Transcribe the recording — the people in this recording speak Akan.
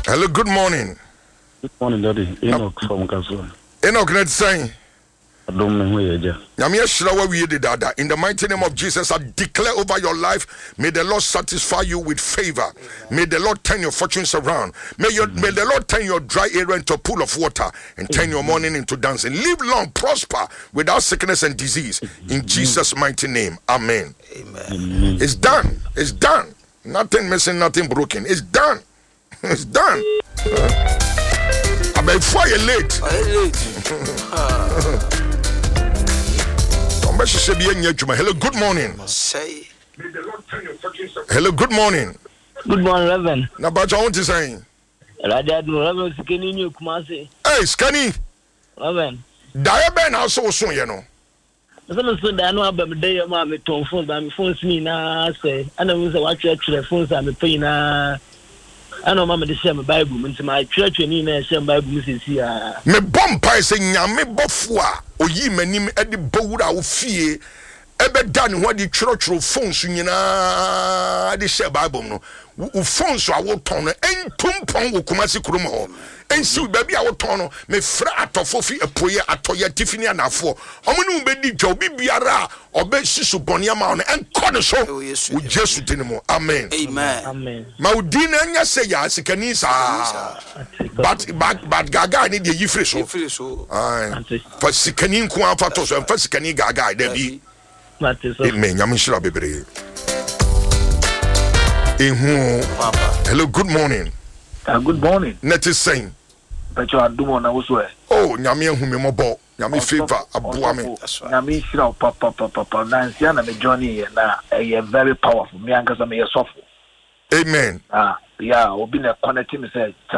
Hello, good morning. Good morning, Daddy. Enoch from Kazo. Enoch, let's say. I don't know where you're In the mighty name of Jesus, I declare over your life, may the Lord satisfy you with favor. May the Lord turn your fortunes around. May the Lord turn your dry area into a pool of water and turn your morning into dancing. Live long, prosper without sickness and disease. In Jesus' mighty name, amen. Amen. It's done. It's done. Nothing missing, nothing broken. It's done. It's done. Before you're late. Hello, good morning. Hello, good morning. Good morning, Reverend. Now, but I want to say, Reverend Skinny New Kumasi. Hey, Skinny. Reverend. Diaben also soon, you know. Some so that I know about the day of my phone, but my phone's me now. Say, I know what your phones are paying. I know Mama the same Bible. Into my church, and in the same Bible is here. Me bomb saying, me bofua, or ye menim at the board out fear. Ever done what the church phones, you know, the share Bible. No, phones are what turn and tumpong will come as a crumo. And so, baby, our turn, me frat of Fofi a poya at Toya Tiffany and Afo. Omunu bedi Joby Biara or Bessu Bonia Mound and corner show with just Dinamo. Amen. Amen. Amen. Maudina and say yes, Canisa. But Gaga need the Yifriso. For Sikanin Quafatos and for Sikani Gaga, there be. Amen. Yamishra Bebre. Hello, good morning. Good morning. Net is saying. But you are doing also. Oh, Yami Humobo, Yami favor, Abuame. Yami Shira, Papa, Nancy, and Johnny, and a very powerful. Me and Casame, a soft. Amen. Yeah, we'll be connecting, said.